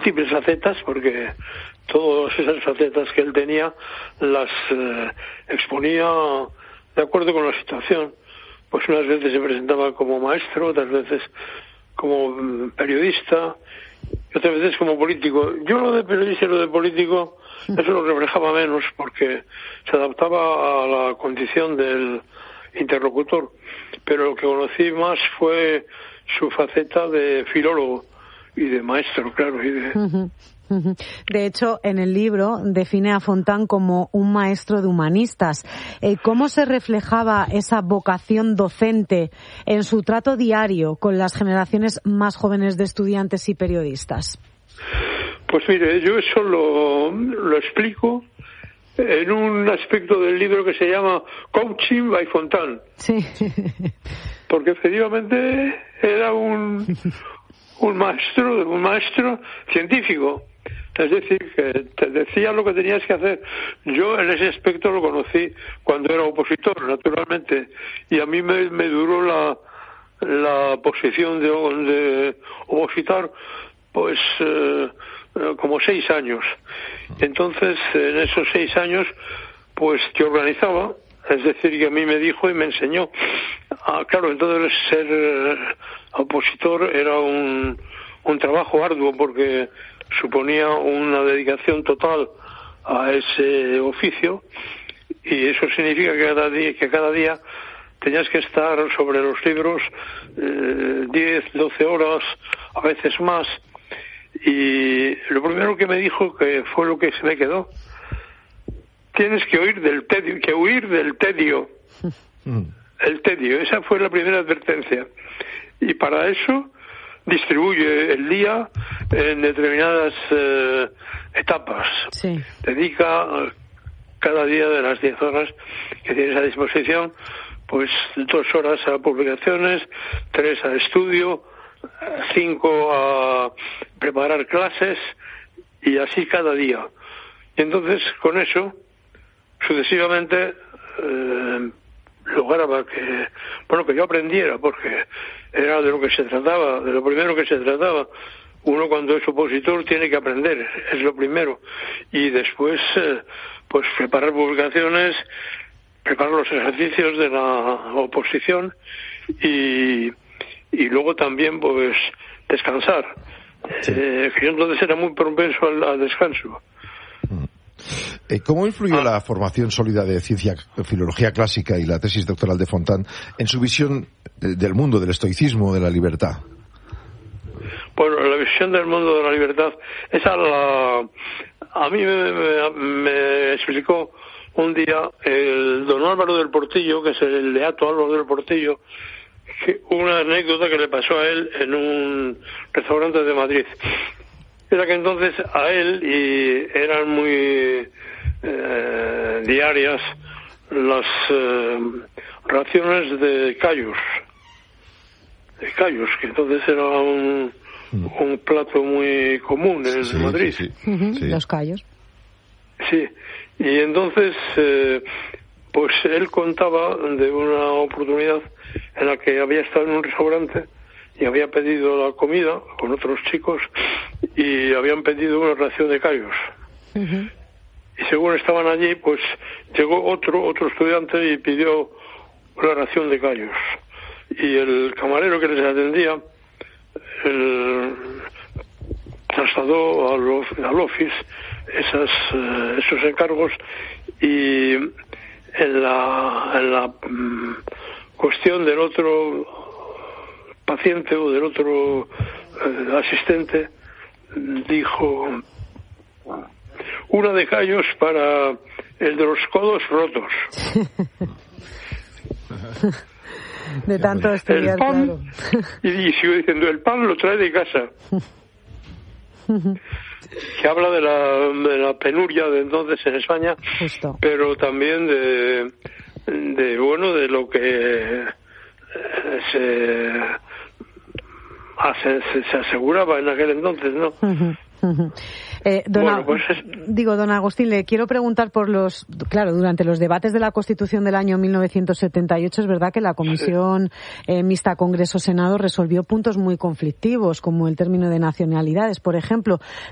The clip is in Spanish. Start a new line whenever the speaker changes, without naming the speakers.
múltiples facetas, porque todas esas facetas que él tenía las exponía de acuerdo con la situación. Pues unas veces se presentaba como maestro, otras veces como periodista, y otras veces como político. Yo lo de periodista y lo de político, eso lo reflejaba menos, porque se adaptaba a la condición del interlocutor. Pero lo que conocí más fue su faceta de filólogo y de maestro, claro, y de...
De hecho, en el libro define a Fontán como un maestro de humanistas. ¿Cómo se reflejaba esa vocación docente en su trato diario con las generaciones más jóvenes de estudiantes y periodistas?
Pues mire, yo eso lo explico en un aspecto del libro que se llama Coaching by Fontán.
Sí.
Porque efectivamente era un maestro científico. Es decir, que te decía lo que tenías que hacer. Yo en ese aspecto lo conocí cuando era opositor, naturalmente, y a mí me duró la posición de opositor pues como 6 años. Entonces, en esos 6 años, pues yo organizaba, es decir, que a mí me dijo y me enseñó. Claro, entonces ser opositor era un trabajo arduo, porque suponía una dedicación total a ese oficio, y eso significa que cada día tenías que estar sobre los libros 10, 12 horas, a veces más. Y lo primero que me dijo, que fue lo que se me quedó: tienes que huir del tedio. El tedio, esa fue la primera advertencia. Y para eso distribuye el día en determinadas etapas.
Sí.
Dedica cada día de las 10 horas que tienes a disposición, pues 2 horas a publicaciones, 3 a estudio, 5 a preparar clases, y así cada día. Y entonces, con eso, sucesivamente, lograba que yo aprendiera, porque era de lo que se trataba, de lo primero que se trataba. Uno, cuando es opositor, tiene que aprender, es lo primero, y después pues preparar publicaciones, preparar los ejercicios de la oposición, y luego también pues descansar. Sí. Yo entonces era muy propenso al descanso.
¿Cómo influyó la formación sólida de ciencia, filología clásica y la tesis doctoral de Fontán en su visión del mundo, del estoicismo, de la libertad?
Bueno, la visión del mundo de la libertad, a mí me explicó un día el don Álvaro del Portillo, que es el beato Álvaro del Portillo, una anécdota que le pasó a él en un restaurante de Madrid. Era que entonces a él, y eran muy diarias las raciones de callos, que entonces era un plato muy común en Madrid.
Sí.
Los callos.
Sí, y entonces pues él contaba de una oportunidad en la que había estado en un restaurante y había pedido la comida con otros chicos, y habían pedido una ración de callos. Y según estaban allí, pues llegó otro estudiante y pidió una ración de callos. Y el camarero que les atendía trasladó al office esos encargos, y en la cuestión del otro paciente o del otro asistente, dijo: una de callos para el de los codos rotos.
De tanto estudiar, claro.
Y sigo diciendo, el pan lo trae de casa. Que habla de la penuria de entonces en España.
Justo.
Pero también de lo que se aseguraba en aquel entonces, ¿no?
Don Agustín, le quiero preguntar durante los debates de la Constitución del año 1978, es verdad que la Comisión Mixta Congreso-Senado resolvió puntos muy conflictivos, como el término de nacionalidades, por ejemplo,